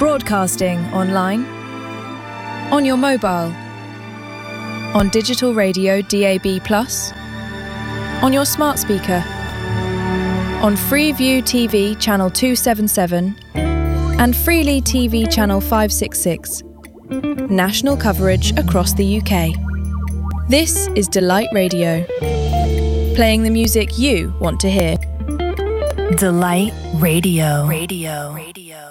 Broadcasting online, on your mobile, on digital radio DAB+, on your smart speaker, on Freeview TV channel 277 and Freely TV channel 566. National coverage across the UK. This is Delight Radio, playing the music you want to hear. Delight Radio. Radio.